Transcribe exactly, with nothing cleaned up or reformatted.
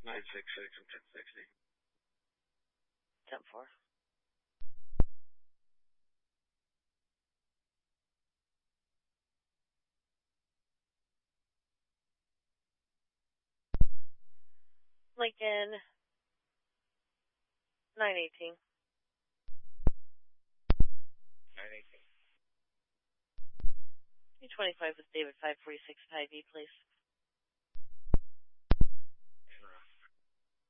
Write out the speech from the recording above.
nine six six and ten sixty. ten four. Lincoln, nine eighteen. nine eighteen. U twenty-five with David five forty-six at I V, please.